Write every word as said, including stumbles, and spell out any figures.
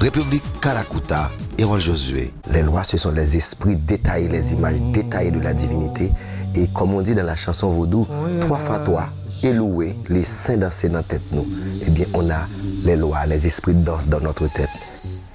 République Kalakuta, Hérol Josué. Les lois, ce sont les esprits détaillés, les images détaillées de la divinité. Et comme on dit dans la chanson vaudou, trois fois toi, éloué, les saints dansés dans la tête nous. Eh bien, on a les lois, les esprits dansent dans notre tête.